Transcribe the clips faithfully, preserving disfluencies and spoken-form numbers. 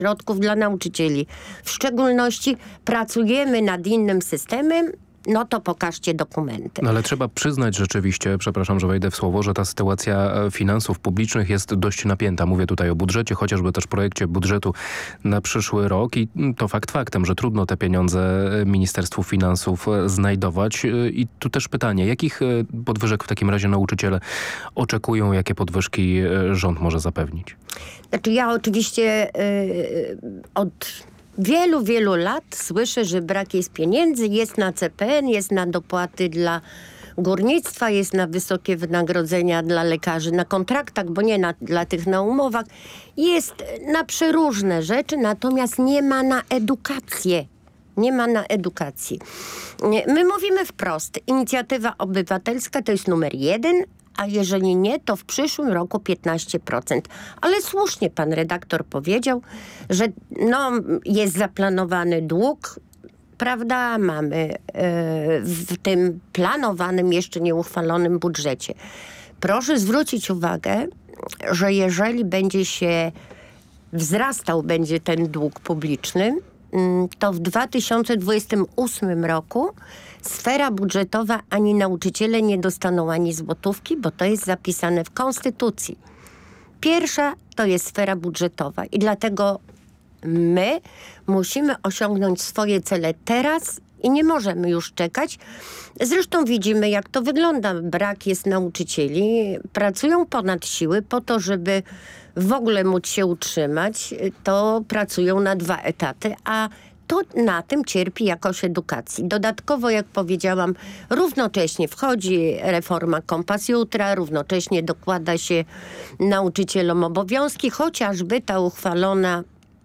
środków dla nauczycieli. W szczególności pracujemy nad innym systemem, no to pokażcie dokumenty. No ale trzeba przyznać rzeczywiście, przepraszam, że wejdę w słowo, że ta sytuacja finansów publicznych jest dość napięta. Mówię tutaj o budżecie, chociażby też projekcie budżetu na przyszły rok i to fakt faktem, że trudno te pieniądze Ministerstwu Finansów znajdować. I tu też pytanie, jakich podwyżek w takim razie nauczyciele oczekują, jakie podwyżki rząd może zapewnić? Znaczy ja oczywiście yy, od wielu, wielu lat słyszę, że brak jest pieniędzy, jest na C P N, jest na dopłaty dla górnictwa, jest na wysokie wynagrodzenia dla lekarzy na kontraktach, bo nie na, dla tych na umowach. Jest na przeróżne rzeczy, natomiast nie ma na edukację. Nie ma na edukacji. My mówimy wprost, inicjatywa obywatelska to jest numer jeden, a jeżeli nie, to w przyszłym roku piętnaście procent. Ale słusznie pan redaktor powiedział, że no, jest zaplanowany dług, prawda, mamy e, w tym planowanym, jeszcze nieuchwalonym budżecie. Proszę zwrócić uwagę, że jeżeli będzie się wzrastał będzie ten dług publiczny, to w dwa tysiące dwudziestym ósmym roku sfera budżetowa ani nauczyciele nie dostaną ani złotówki, bo to jest zapisane w Konstytucji. Pierwsza to jest sfera budżetowa i dlatego my musimy osiągnąć swoje cele teraz i nie możemy już czekać. Zresztą widzimy, jak to wygląda. Brak jest nauczycieli, pracują ponad siły po to, żeby w ogóle móc się utrzymać, to pracują na dwa etaty, a to na tym cierpi jakość edukacji. Dodatkowo, jak powiedziałam, równocześnie wchodzi reforma Kompas Jutra, równocześnie dokłada się nauczycielom obowiązki, chociażby ta uchwalona,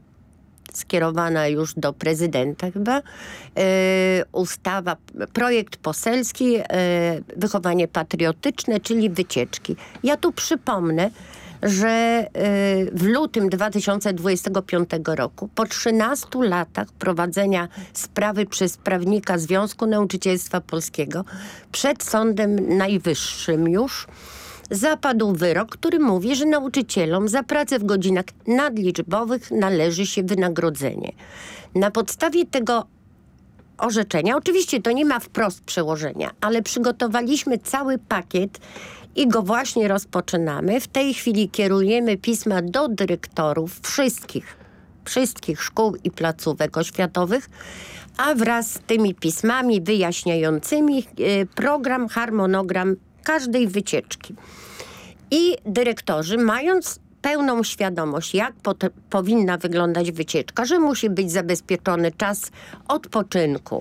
skierowana już do prezydenta chyba, yy, ustawa, projekt poselski, yy, wychowanie patriotyczne, czyli wycieczki. Ja tu przypomnę, że w lutym dwa tysiące dwudziestego piątego roku, po trzynastu latach prowadzenia sprawy przez prawnika Związku Nauczycielstwa Polskiego przed Sądem Najwyższym już, zapadł wyrok, który mówi, że nauczycielom za pracę w godzinach nadliczbowych należy się wynagrodzenie. Na podstawie tego orzeczenia, oczywiście to nie ma wprost przełożenia, ale przygotowaliśmy cały pakiet i go właśnie rozpoczynamy. W tej chwili kierujemy pisma do dyrektorów wszystkich, wszystkich szkół i placówek oświatowych, a wraz z tymi pismami wyjaśniającymi program, harmonogram każdej wycieczki. I dyrektorzy, mając pełną świadomość, jak po powinna wyglądać wycieczka, że musi być zabezpieczony czas odpoczynku,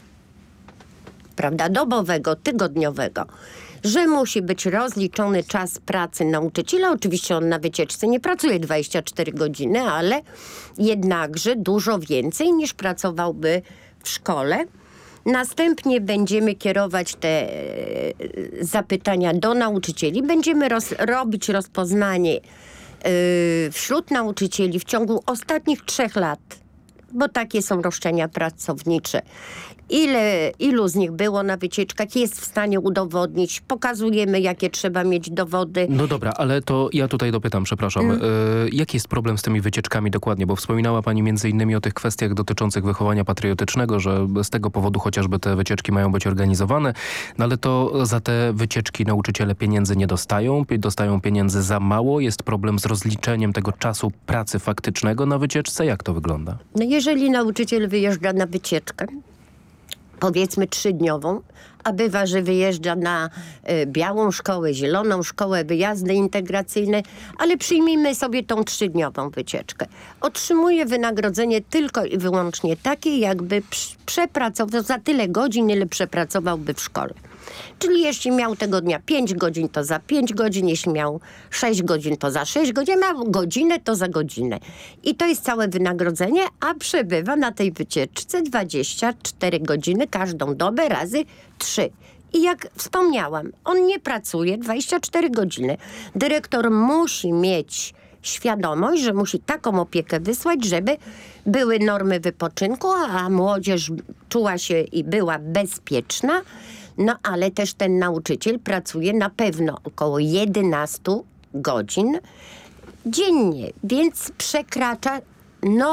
prawda, dobowego, tygodniowego, że musi być rozliczony czas pracy nauczyciela. Oczywiście on na wycieczce nie pracuje dwadzieścia cztery godziny, ale jednakże dużo więcej niż pracowałby w szkole. Następnie będziemy kierować te zapytania do nauczycieli. Będziemy roz, robić rozpoznanie yy, wśród nauczycieli w ciągu ostatnich trzech lat, bo takie są roszczenia pracownicze. Ile, ilu z nich było na wycieczkach, jest w stanie udowodnić. Pokazujemy, jakie trzeba mieć dowody. No dobra, ale to ja tutaj dopytam, przepraszam. Hmm. Y, jaki jest problem z tymi wycieczkami dokładnie? Bo wspominała pani między innymi o tych kwestiach dotyczących wychowania patriotycznego, że z tego powodu chociażby te wycieczki mają być organizowane, no ale to za te wycieczki nauczyciele pieniędzy nie dostają, dostają pieniędzy za mało, jest problem z rozliczeniem tego czasu pracy faktycznego na wycieczce. Jak to wygląda? No jeżeli nauczyciel wyjeżdża na wycieczkę, powiedzmy trzydniową, a bywa, że wyjeżdża na y, białą szkołę, zieloną szkołę, wyjazdy integracyjne, ale przyjmijmy sobie tą trzydniową wycieczkę. Otrzymuje wynagrodzenie tylko i wyłącznie takie, jakby przepracował za tyle godzin, ile przepracowałby w szkole. Czyli jeśli miał tego dnia pięć godzin, to za pięć godzin, jeśli miał sześć godzin, to za sześć godzin, miał godzinę, to za godzinę. I to jest całe wynagrodzenie, a przebywa na tej wycieczce dwadzieścia cztery godziny każdą dobę razy trzy. I jak wspomniałam, on nie pracuje dwadzieścia cztery godziny. Dyrektor musi mieć świadomość, że musi taką opiekę wysłać, żeby były normy wypoczynku, a młodzież czuła się i była bezpieczna. No ale też ten nauczyciel pracuje na pewno około jedenaście godzin dziennie, więc przekracza No